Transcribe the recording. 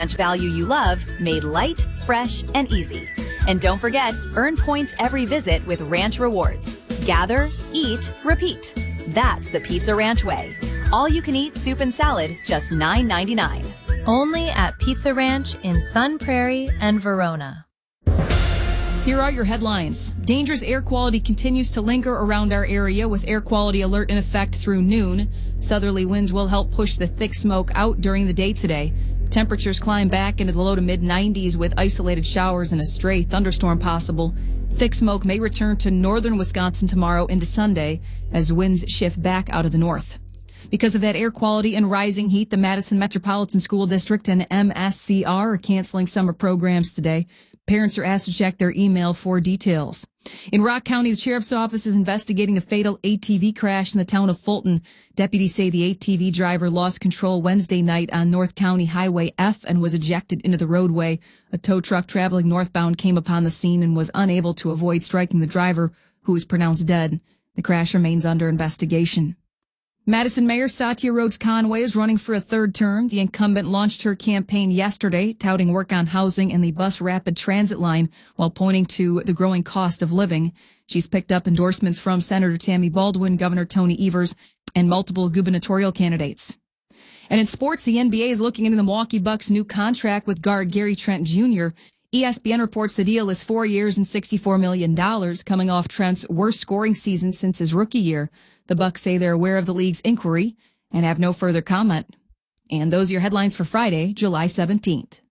Ranch value you love, made light, fresh, and easy. And don't forget, earn points every visit with Ranch Rewards. Gather, eat, repeat. That's the Pizza Ranch way. All you can eat soup and salad, just $9.99. Only at Pizza Ranch in Sun Prairie and Verona. Here are your headlines. Dangerous air quality continues to linger around our area with air quality alert in effect through noon. Southerly winds will help push the thick smoke out during the day today. Temperatures climb back into the low to mid 90s with isolated showers and a stray thunderstorm possible. Thick smoke may return to northern Wisconsin tomorrow into Sunday as winds shift back out of the north. Because of that air quality and rising heat, the Madison Metropolitan School District and MSCR are canceling summer programs today. Parents are asked to check their email for details. In Rock County, the Sheriff's Office is investigating a fatal ATV crash in the town of Fulton. Deputies say the ATV driver lost control Wednesday night on North County Highway F and was ejected into the roadway. A tow truck traveling northbound came upon the scene and was unable to avoid striking the driver, who was pronounced dead. The crash remains under investigation. Madison Mayor Satya Rhodes Conway is running for a third term. The incumbent launched her campaign yesterday, touting work on housing and the bus rapid transit line while pointing to the growing cost of living. She's picked up endorsements from Senator Tammy Baldwin, Governor Tony Evers, and multiple gubernatorial candidates. And in sports, the NBA is looking into the Milwaukee Bucks' new contract with guard Gary Trent Jr. ESPN reports the deal is 4 years and $64 million, coming off Trent's worst scoring season since his rookie year. The Bucks say they're aware of the league's inquiry and have no further comment. And those are your headlines for Friday, July 17th.